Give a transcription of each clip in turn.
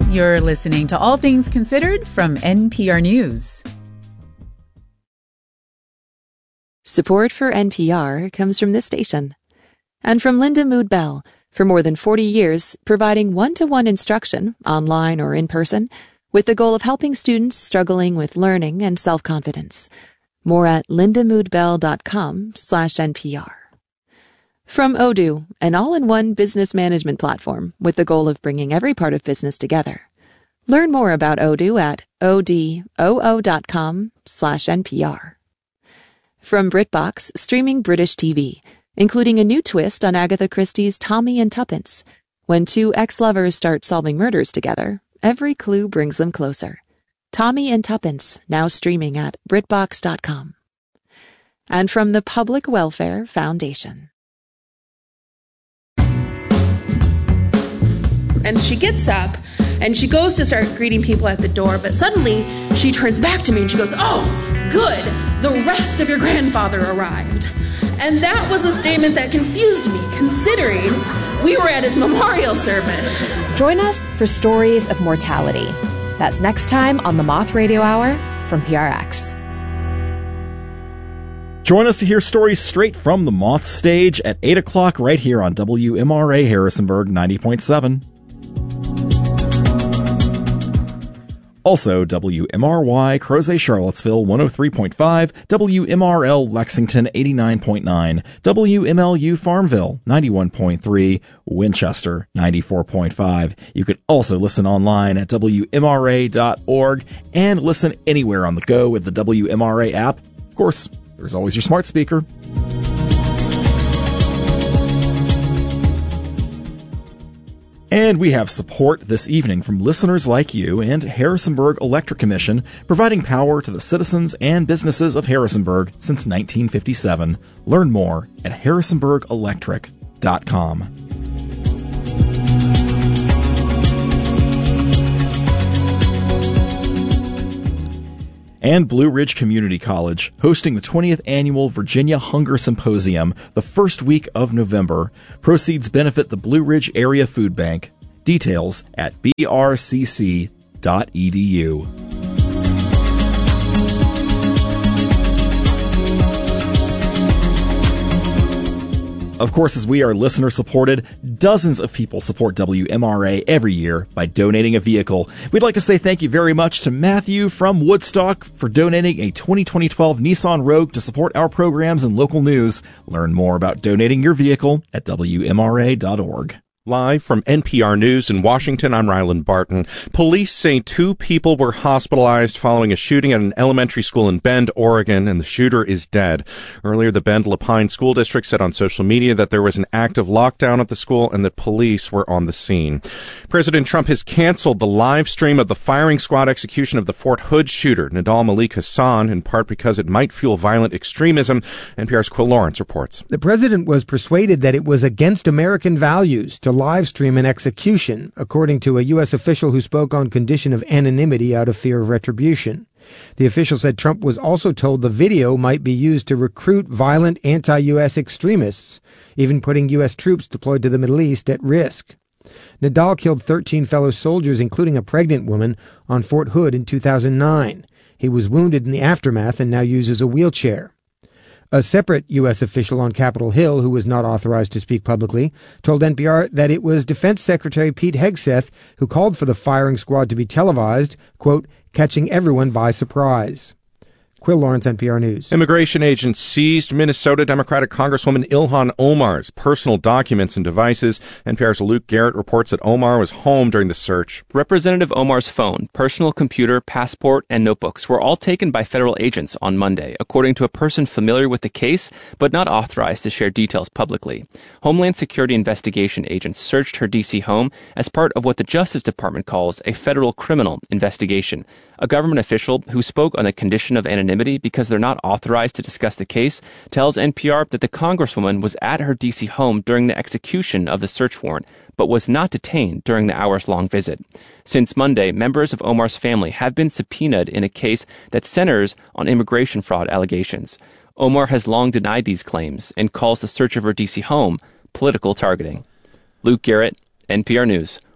You're listening to All Things Considered from NPR News. Support for NPR comes from this station and from Linda Mood Bell. For more than 40 years, providing one-to-one instruction, online or in person, with the goal of helping students struggling with learning and self-confidence. More at lindamoodbell.com/NPR. From Odoo, an all-in-one business management platform with the goal of bringing every part of business together. Learn more about Odoo at odoo.com/NPR. From BritBox, streaming British TV, including a new twist on Agatha Christie's Tommy and Tuppence. When two ex-lovers start solving murders together, every clue brings them closer. Tommy and Tuppence, now streaming at BritBox.com. And from the Public Welfare Foundation. And she gets up and she goes to start greeting people at the door, but suddenly she turns back to me and she goes, "Oh, good, the rest of your grandfather arrived." And that was a statement that confused me, considering we were at his memorial service. Join us for Stories of Mortality. That's next time on the Moth Radio Hour from PRX. Join us to hear stories straight from the Moth stage at 8 o'clock right here on WMRA Harrisonburg 90.7. Also, WMRY Crozet Charlottesville 103.5, WMRL Lexington 89.9, WMLU Farmville 91.3, Winchester 94.5. You can also listen online at WMRA.org and listen anywhere on the go with the WMRA app. Of course, there's always your smart speaker. And we have support this evening from listeners like you and Harrisonburg Electric Commission, providing power to the citizens and businesses of Harrisonburg since 1957. Learn more at harrisonburgelectric.com. And Blue Ridge Community College, hosting the 20th Annual Virginia Hunger Symposium the first week of November. Proceeds benefit the Blue Ridge Area Food Bank. Details at brcc.edu. Of course, as we are listener-supported, dozens of people support WMRA every year by donating a vehicle. We'd like to say thank you very much to Matthew from Woodstock for donating a 2012 Nissan Rogue to support our programs and local news. Learn more about donating your vehicle at WMRA.org. Live from NPR News in Washington, I'm Ryland Barton. Police say 2 people were hospitalized following a shooting at an elementary school in Bend, Oregon, and the shooter is dead. Earlier, the Bend Lapine School District said on social media that there was an active lockdown at the school and that police were on the scene. President Trump has canceled the live stream of the firing squad execution of the Fort Hood shooter, Nidal Malik Hassan, in part because it might fuel violent extremism. NPR's Quill Lawrence reports. The president was persuaded that it was against American values to live stream an execution, according to a U.S. official who spoke on condition of anonymity out of fear of retribution. The official said Trump was also told the video might be used to recruit violent anti-U.S. extremists, even putting U.S. troops deployed to the Middle East at risk. Nidal killed 13 fellow soldiers, including a pregnant woman, on Fort Hood in 2009. He was wounded in the aftermath and now uses a wheelchair. A separate U.S. official on Capitol Hill, who was not authorized to speak publicly, told NPR that it was Defense Secretary Pete Hegseth who called for the firing squad to be televised, quote, catching everyone by surprise. Quill Lawrence, NPR News. Immigration agents seized Minnesota Democratic Congresswoman Ilhan Omar's personal documents and devices. NPR's Luke Garrett reports that Omar was home during the search. Representative Omar's phone, personal computer, passport, and notebooks were all taken by federal agents on Monday, according to a person familiar with the case, but not authorized to share details publicly. Homeland Security investigation agents searched her D.C. home as part of what the Justice Department calls a federal criminal investigation. A government official who spoke on the condition of anonymity because they're not authorized to discuss the case tells NPR that the Congresswoman was at her D.C. home during the execution of the search warrant, but was not detained during the hours-long visit. Since Monday, members of Omar's family have been subpoenaed in a case that centers on immigration fraud allegations. Omar has long denied these claims and calls the search of her D.C. home political targeting. Luke Garrett, NPR News,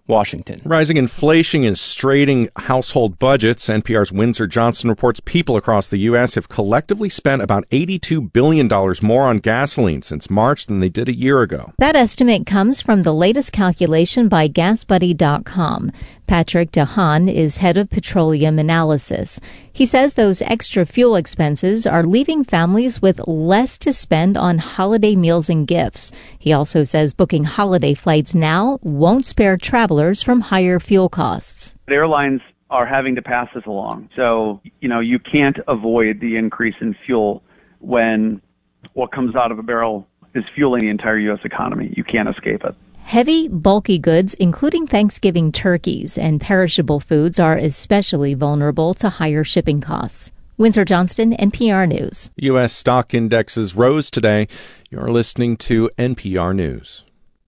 Washington. Rising inflation is straining household budgets. NPR's Windsor Johnson reports people across the U.S. have collectively spent about $82 billion more on gasoline since March than they did a year ago. That estimate comes from the latest calculation by GasBuddy.com. Patrick DeHaan is head of petroleum analysis. He says those extra fuel expenses are leaving families with less to spend on holiday meals and gifts. He also says booking holiday flights now won't spare travelers from higher fuel costs. The airlines are having to pass this along. So, you can't avoid the increase in fuel when what comes out of a barrel is fueling the entire U.S. economy. You can't escape it. Heavy, bulky goods, including Thanksgiving turkeys and perishable foods, are especially vulnerable to higher shipping costs. Windsor Johnston, NPR News. U.S. stock indexes rose today. You're listening to NPR News.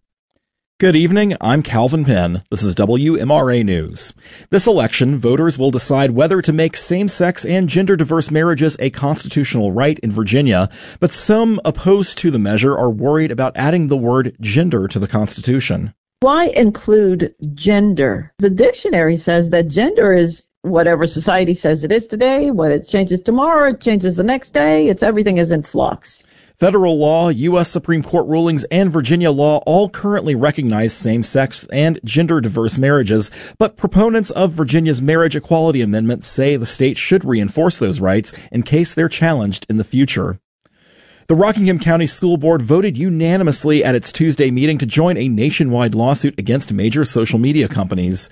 Good evening, I'm Calvin Penn. This is WMRA News. This election, voters will decide whether to make same-sex and gender-diverse marriages a constitutional right in Virginia, but some opposed to the measure are worried about adding the word gender to the Constitution. Why include gender? The dictionary says that gender is whatever society says it is today. What it changes tomorrow, it changes the next day. Everything is in flux. Federal law, U.S. Supreme Court rulings, and Virginia law all currently recognize same-sex and gender-diverse marriages, but proponents of Virginia's Marriage Equality Amendment say the state should reinforce those rights in case they're challenged in the future. The Rockingham County School Board voted unanimously at its Tuesday meeting to join a nationwide lawsuit against major social media companies.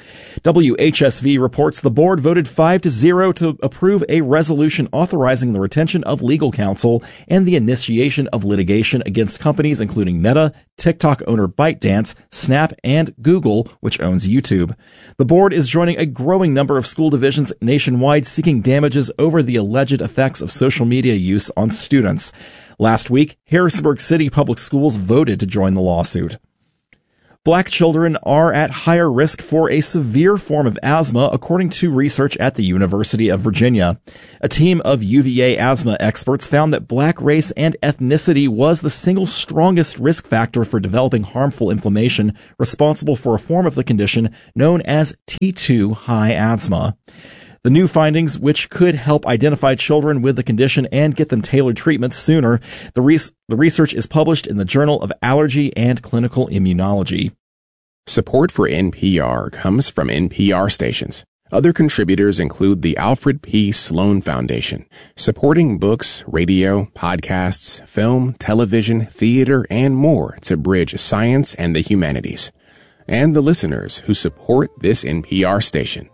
WHSV reports the board voted 5-0 to approve a resolution authorizing the retention of legal counsel and the initiation of litigation against companies including Meta, TikTok owner ByteDance, Snap, and Google, which owns YouTube. The board is joining a growing number of school divisions nationwide seeking damages over the alleged effects of social media use on students. Last week, Harrisburg City Public Schools voted to join the lawsuit. Black children are at higher risk for a severe form of asthma, according to research at the University of Virginia. A team of UVA asthma experts found that black race and ethnicity was the single strongest risk factor for developing harmful inflammation responsible for a form of the condition known as T2 high asthma. The new findings, which could help identify children with the condition and get them tailored treatments sooner, the research is published in the Journal of Allergy and Clinical Immunology. Support for NPR comes from NPR stations. Other contributors include the Alfred P. Sloan Foundation, supporting books, radio, podcasts, film, television, theater, and more to bridge science and the humanities. And the listeners who support this NPR station.